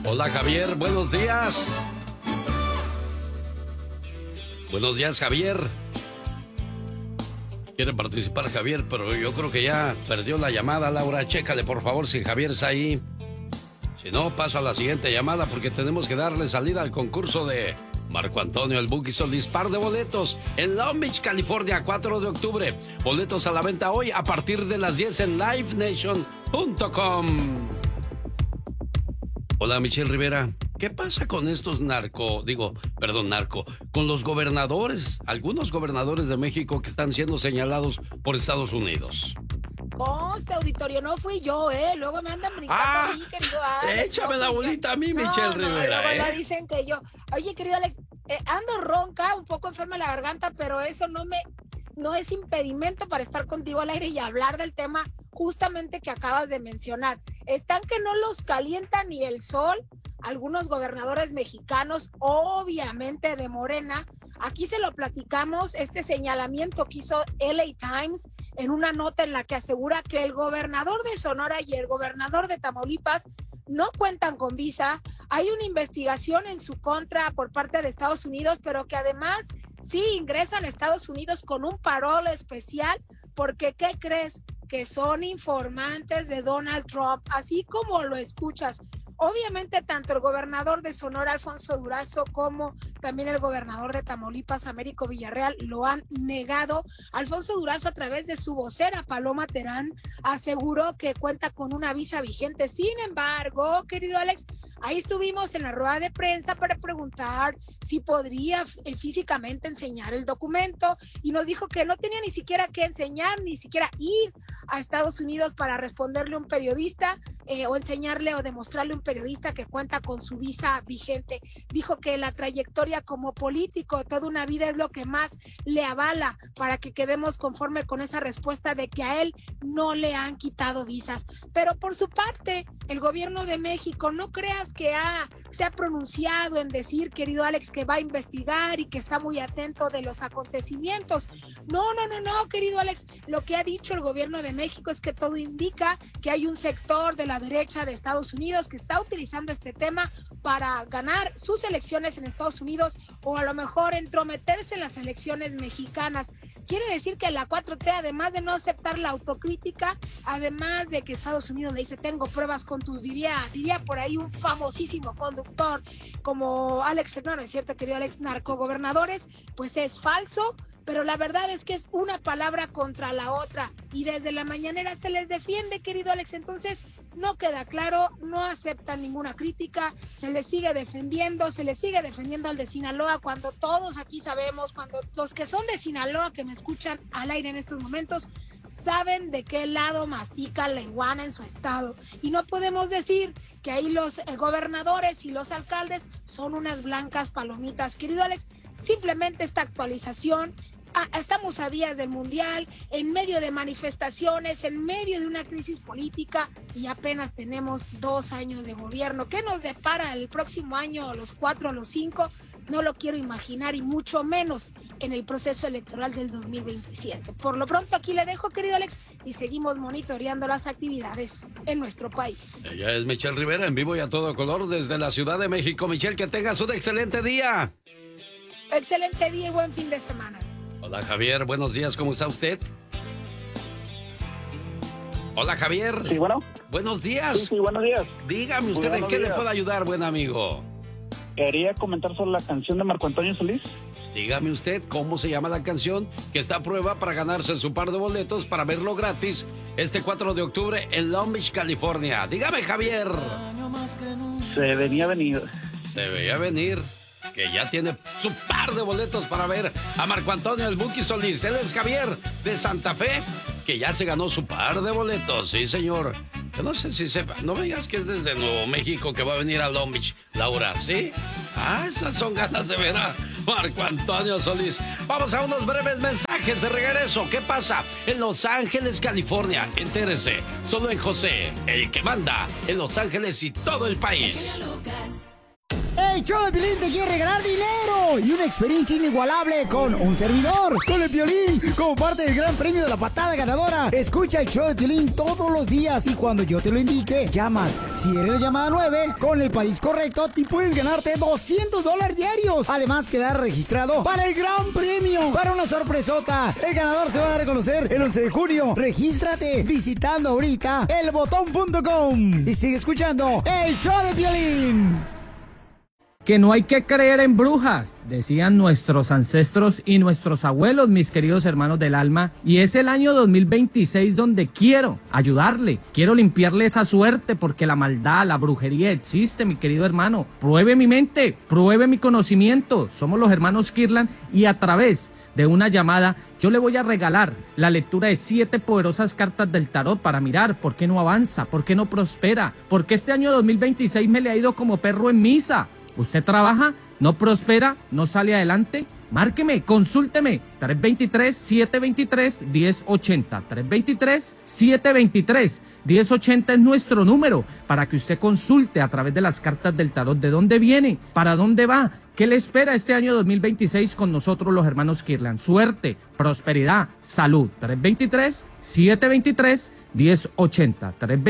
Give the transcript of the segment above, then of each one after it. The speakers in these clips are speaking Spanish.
Hola Javier, buenos días. Buenos días Javier. Quiere participar Javier, pero yo creo que ya perdió la llamada. Laura, chécale por favor si Javier está ahí. Si no, paso a la siguiente llamada porque tenemos que darle salida al concurso de Marco Antonio el Buki Solís. Par de boletos en Long Beach, California, 4 de octubre. Boletos a la venta hoy a partir de las 10 en livenation.com. Hola, Michelle Rivera. ¿Qué pasa con estos con los gobernadores, algunos gobernadores de México que están siendo señalados por Estados Unidos? Conste, auditorio, no fui yo, luego me andan brincando a mí, querido Alex. Échame la bolita a mí, Michelle Rivera, luego ya dicen que yo. Oye, querido Alex, ando ronca, un poco enferma de la garganta, pero eso no es impedimento para estar contigo al aire y hablar del tema justamente que acabas de mencionar. Están que no los calienta ni el sol. Algunos gobernadores mexicanos, obviamente de Morena, aquí se lo platicamos, este señalamiento que hizo LA Times en una nota en la que asegura que el gobernador de Sonora y el gobernador de Tamaulipas no cuentan con visa. Hay una investigación en su contra por parte de Estados Unidos, pero que además sí ingresan a Estados Unidos con un parol especial, porque ¿qué crees? Que son informantes de Donald Trump, así como lo escuchas. Obviamente, tanto el gobernador de Sonora, Alfonso Durazo, como también el gobernador de Tamaulipas, Américo Villarreal, lo han negado. Alfonso Durazo, a través de su vocera, Paloma Terán, aseguró que cuenta con una visa vigente. Sin embargo, querido Alex, ahí estuvimos en la rueda de prensa para preguntar si podría físicamente enseñar el documento, y nos dijo que no tenía ni siquiera que enseñar, ni siquiera ir a Estados Unidos para responderle a un periodista o enseñarle o demostrarle a un periodista que cuenta con su visa vigente. Dijo que la trayectoria como político toda una vida es lo que más le avala para que quedemos conforme con esa respuesta de que a él no le han quitado visas. Pero por su parte, el gobierno de México, no creas que se ha pronunciado en decir, querido Alex, que va a investigar y que está muy atento de los acontecimientos. No, querido Alex, lo que ha dicho el gobierno de México es que todo indica que hay un sector de la derecha de Estados Unidos que está utilizando este tema para ganar sus elecciones en Estados Unidos, o a lo mejor entrometerse en las elecciones mexicanas. Quiere decir que la 4T, además de no aceptar la autocrítica, además de que Estados Unidos le dice, tengo pruebas con tus, diría por ahí un famosísimo conductor como Alex, no es cierto, querido Alex, narcogobernadores, pues es falso. Pero la verdad es que es una palabra contra la otra, y desde la mañanera se les defiende, querido Alex. Entonces no queda claro, no aceptan ninguna crítica, se les sigue defendiendo al de Sinaloa, cuando todos aquí sabemos, cuando los que son de Sinaloa que me escuchan al aire en estos momentos, saben de qué lado mastica la iguana en su estado. Y no podemos decir que ahí los gobernadores y los alcaldes son unas blancas palomitas, querido Alex. Simplemente esta actualización. Estamos a días del Mundial, en medio de manifestaciones, en medio de una crisis política, y apenas tenemos 2 años de gobierno. ¿Qué nos depara el próximo año, los 4 o los 5? No lo quiero imaginar, y mucho menos en el proceso electoral del 2027. Por lo pronto aquí le dejo, querido Alex, y seguimos monitoreando las actividades en nuestro país. Ella es Michelle Rivera, en vivo y a todo color desde la Ciudad de México. Michelle, que tengas un excelente día. Excelente día y buen fin de semana. Hola Javier, buenos días, ¿cómo está usted? Hola Javier. Sí, bueno. Buenos días. Sí, buenos días. Dígame usted, ¿en qué le puedo ayudar, buen amigo? Quería comentar sobre la canción de Marco Antonio Solís. Dígame usted cómo se llama la canción que está a prueba para ganarse su par de boletos para verlo gratis este 4 de octubre en Long Beach, California. Dígame, Javier. Se veía venir. Se veía venir. Que ya tiene su par de boletos para ver a Marco Antonio el Buki Solís. Él es Javier de Santa Fe, que ya se ganó su par de boletos. Sí, señor. Yo no sé si sepa. No me digas que es desde Nuevo México que va a venir a Long Beach, Laura, ¿sí? Esas son ganas de ver a Marco Antonio Solís. Vamos a unos breves mensajes de regreso. ¿Qué pasa en Los Ángeles, California? Entérese. Solo en José, el que manda en Los Ángeles y todo el país. El show de Piolín te quiere regalar dinero y una experiencia inigualable con un servidor, con el Piolín, como parte del gran premio de la patada ganadora. Escucha el show de Piolín todos los días y cuando yo te lo indique, llamas. Si eres la llamada 9, con el país correcto, te puedes ganarte $200 diarios. Además, quedar registrado para el gran premio, para una sorpresota. El ganador se va a dar a conocer el 11 de junio. Regístrate visitando ahorita elbotón.com y sigue escuchando el show de Piolín. Que no hay que creer en brujas, decían nuestros ancestros y nuestros abuelos, mis queridos hermanos del alma. Y es el año 2026 donde quiero ayudarle, quiero limpiarle esa suerte porque la maldad, la brujería existe, mi querido hermano. Pruebe mi mente, pruebe mi conocimiento. Somos los hermanos Kirlan y a través de una llamada yo le voy a regalar la lectura de 7 poderosas cartas del tarot para mirar por qué no avanza, por qué no prospera, por qué este año 2026 me le ha ido como perro en misa. ¿Usted trabaja, no prospera, no sale adelante? Márqueme, consúlteme, 323-723-1080, 323-723-1080 es nuestro número para que usted consulte a través de las cartas del tarot de dónde viene, para dónde va, qué le espera este año 2026 con nosotros los hermanos Kirlan. Suerte, prosperidad, salud, 323-723-1080,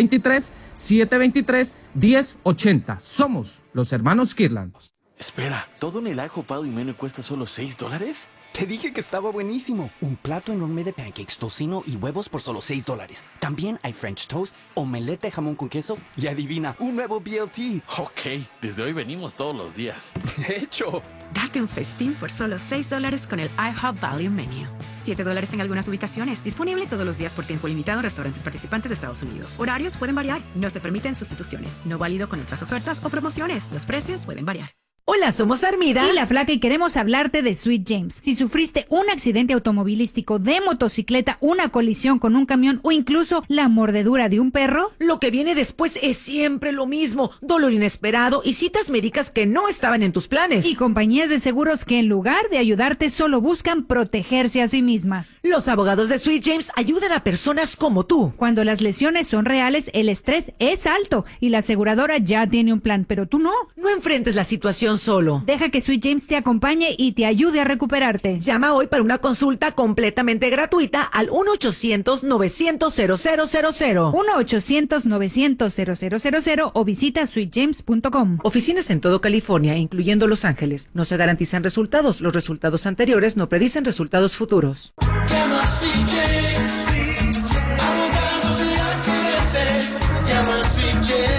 323-723-1080, somos los hermanos Kirlan. Espera, ¿todo en el ajo pado y menú cuesta solo $6? Te dije que estaba buenísimo. Un plato enorme de pancakes, tocino y huevos por solo $6. También hay French toast, omelette de jamón con queso y adivina, un nuevo BLT. Ok, desde hoy venimos todos los días. ¡Hecho! Date un festín por solo $6 con el IHOP Value Menu. $7 en algunas ubicaciones. Disponible todos los días por tiempo limitado en restaurantes participantes de Estados Unidos. Horarios pueden variar. No se permiten sustituciones. No válido con otras ofertas o promociones. Los precios pueden variar. Hola, somos Armida y La Flaca y queremos hablarte de Sweet James. Si sufriste un accidente automovilístico, de motocicleta, una colisión con un camión o incluso la mordedura de un perro, lo que viene después es siempre lo mismo: dolor inesperado y citas médicas que no estaban en tus planes. Y compañías de seguros que en lugar de ayudarte solo buscan protegerse a sí mismas. Los abogados de Sweet James ayudan a personas como tú. Cuando las lesiones son reales, el estrés es alto y la aseguradora ya tiene un plan, pero tú no. No enfrentes la situación solo. Deja que Sweet James te acompañe y te ayude a recuperarte. Llama hoy para una consulta completamente gratuita al 1-800-900-0000. 1-800-900-0000 o visita sweetjames.com. Oficinas en todo California, incluyendo Los Ángeles. No se garantizan resultados. Los resultados anteriores no predicen resultados futuros. Llama a Sweet James. Abogados de accidentes. Llama a Sweet James.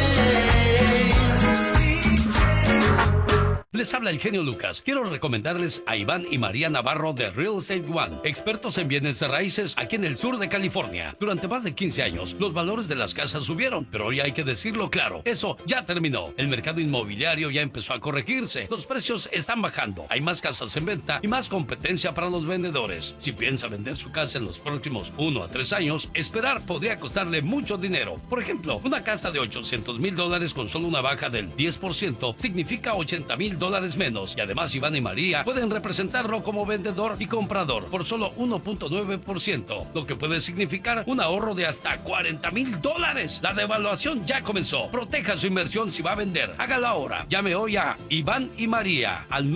Les habla el genio Lucas. Quiero recomendarles a Iván y María Navarro de Real Estate One, expertos en bienes de raíces aquí en el sur de California. Durante más de 15 años, los valores de las casas subieron, pero hoy hay que decirlo claro, eso ya terminó. El mercado inmobiliario ya empezó a corregirse. Los precios están bajando, hay más casas en venta y más competencia para los vendedores. Si piensa vender su casa en los próximos 1 a 3 años, esperar podría costarle mucho dinero. Por ejemplo, una casa de $800,000 con solo una baja del 10% significa $80,000 menos, y además Iván y María pueden representarlo como vendedor y comprador por solo 1.9%, lo que puede significar un ahorro de hasta $40,000. La devaluación ya comenzó. Proteja su inversión si va a vender. Hágalo ahora. Llame hoy a Iván y María al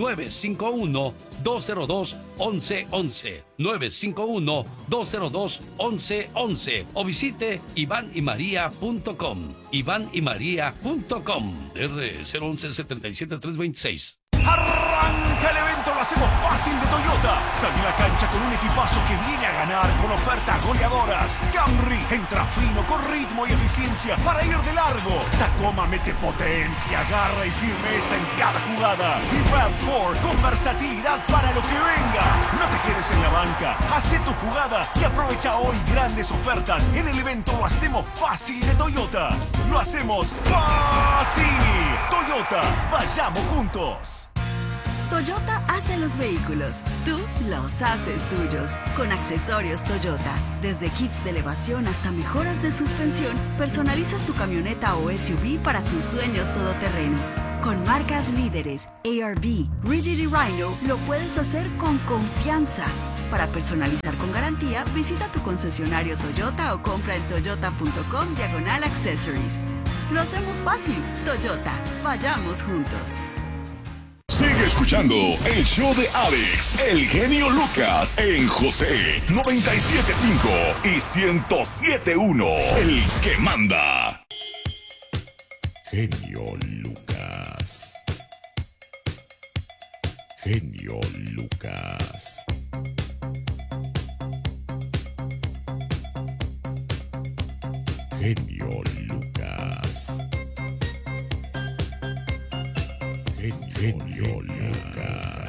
951-202-1111. 951-202-1111 o visite ivanymaria.com. ivanymaria.com. R011-77326. Arranca el evento, lo hacemos fácil de Toyota. Sale a la cancha con un equipazo que viene a ganar con ofertas goleadoras. Camry entra fino, con ritmo y eficiencia para ir de largo. Tacoma mete potencia, garra y firmeza en cada jugada. Y RAV4 con versatilidad para lo que venga. No te quedes en la banca, hace tu jugada y aprovecha hoy grandes ofertas en el evento Lo hacemos fácil de Toyota. Lo hacemos fácil. Toyota, vayamos juntos. Toyota hace los vehículos, tú los haces tuyos. Con accesorios Toyota, desde kits de elevación hasta mejoras de suspensión, personalizas tu camioneta o SUV para tus sueños todoterreno. Con marcas líderes, ARB, Rigid y Rhino, lo puedes hacer con confianza. Para personalizar con garantía, visita tu concesionario Toyota o compra en toyota.com/accessories. Lo hacemos fácil. Toyota, vayamos juntos. Sigue escuchando el show de Alex, el genio Lucas, en José 97.5 y 107.1. El que manda. Genio Lucas. Genio Lucas. Genio Lucas. Genio Lucas.